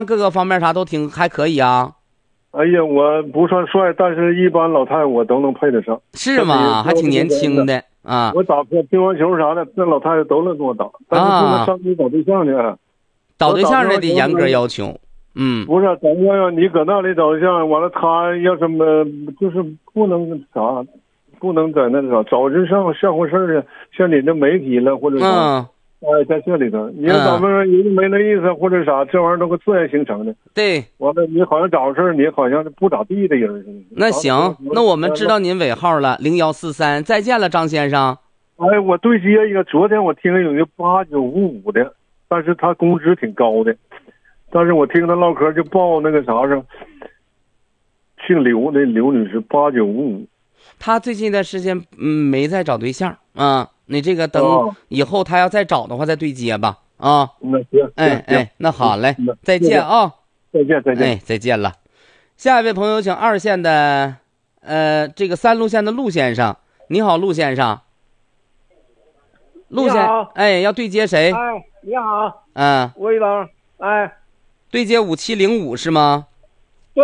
各个方面啥都挺还可以啊。 哎呀，我不算帅，但是一般老太太我都能配得上。 是吗？还挺年轻的啊。 我打乒乓球啥的，那老太太都能跟我打，但是不能上去找对象去。 找对象得严格要求。 不是，咱要你搁那里找对象，完了他要什么，就是不能啥，不能在那啥，找对象像回事儿，像你这媒体了或者啥。在这里头，你要咱们人家没那意思或者啥，这玩意儿都是自然形成的。 对， 完了你好像找事儿，你好像不咋地的人似的。 那行，那我们知道您尾号了，0143，再见了，张先生。 哎，我对接一个，昨天我听有一个8955的，但是他工资挺高的，但是我听他唠嗑就报那个啥上，姓刘的刘女士8955。 他最近一段时间没在找对象啊。你这个等以后他要再找的话再对接吧啊。 那行， 那好嘞，再见啊。 再见。 再见了。下一位朋友请2线的这个3路线的陆先生。你好，陆先生。陆先生，要对接谁？ 哎，你好。 魏等。 对接5705是吗？ 对。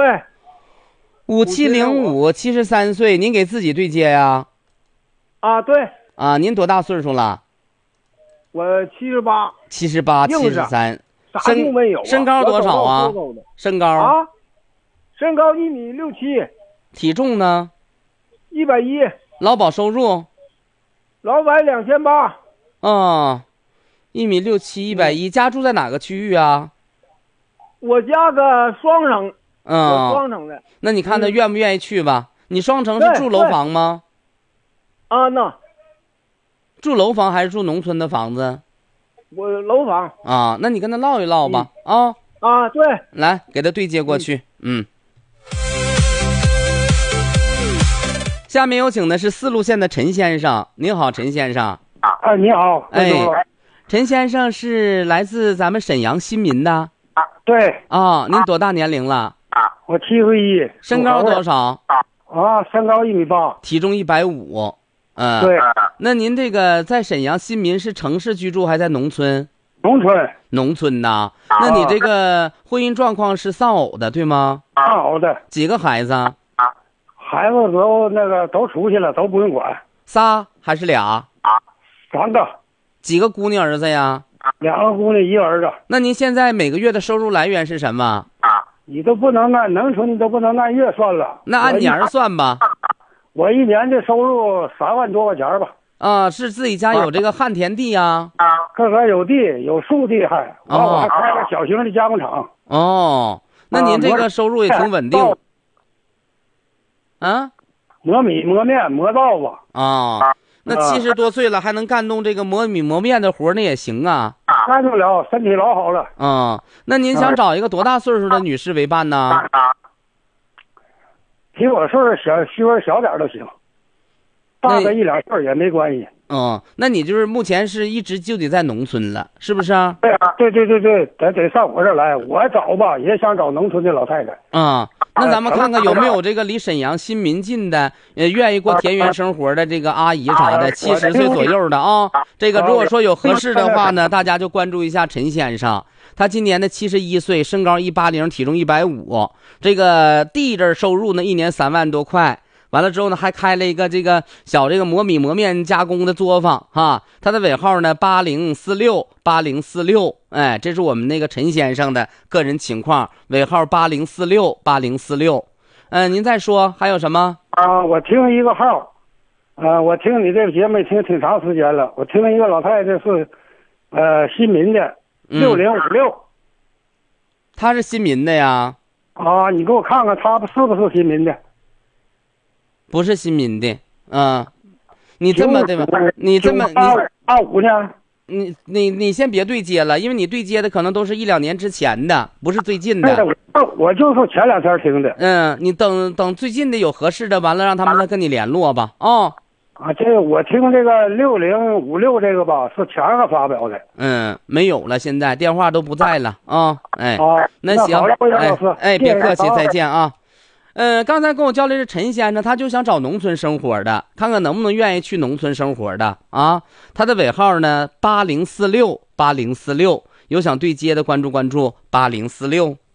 5705 73岁，您给自己对接呀？ 对。 您多大岁数了？ 我78。 73。 啥都没有。 身高多少啊？身高身高1.67米。 体重呢 ？110。 劳保收入？ 劳保2800。 1.67米110，家住在哪个区域啊？ 我家个双城。双城的。 那你看他愿不愿意去吧？你双城是住楼房吗？ 那。 住楼房还是住农村的房子？ 我楼房。 那你跟他唠一唠吧。 对。 来，给他对接过去。下面有请的是4路线的陈先生。您好，陈先生。 你好。 陈先生是来自咱们沈阳新民的。 对。 您多大年龄了？ 我71。 身高多少？ 身高1.8米。 体重150。 对。 那您这个在沈阳新民是城市居住还在农村？农村呐。那你这个婚姻状况是丧偶的对吗？ 丧偶的。 几个孩子？ 孩子都出去了，都不用管。 仨还是俩 ？3个。 几个姑娘儿子呀 ？2个姑娘1个儿子。 那您现在每个月的收入来源是什么？ 你都不能按农村，你都不能按月算了。 那按年算吧。 我一年的收入3万多块钱吧。 是自己家有这个旱田地呀？ 个有地，有树地还。我还开个小型的加工厂。 那您这个收入也挺稳定。 磨米、磨面、磨稻子。 那70多岁了还能干动这个磨米磨面的活，那也行啊。 干得了，身体老好了。 那您想找一个多大岁数的女士为伴呢？ 比我岁数虚微小点都行，大个1、2岁也没关系。 那你就是目前是一直就得在农村了，是不是？ 对啊，对，得上我这儿来。我找吧，也想找农村的老太太。 那咱们看看有没有这个离沈阳新民近的，愿意过田园生活的这个阿姨啥的，70岁左右的啊。这个如果说有合适的话呢，大家就关注一下陈先生。他今年的71岁，身高180，体重150，这个地这收入呢1年3万多块。完了之后呢，还开了一个这个小这个磨米磨面加工的作坊哈。他的尾号呢8046，这是我们那个陈先生的个人情况，尾号8046。您再说还有什么？ 我听一个号，我听你这个节目听挺长时间了。我听一个老太太是，新民的6056。 他是新民的呀？ 你给我看看他是不是新民的？ 不是新民的。你这么对吧？你这么 85呢？ 你先别对接了，因为你对接的可能都是1、2年之前的，不是最近的。 我就是前2天听的。 你等最近的有合适的，完了让他们再跟你联络吧。 这个我听这个6056这个吧，是前个发表的。 没有了，现在电话都不在了那行，别客气，再见啊。刚才跟我交流的陈先生，他就想找农村生活的，看看能不能愿意去农村生活的啊。他的尾号呢8046， 有想对接的关注8046。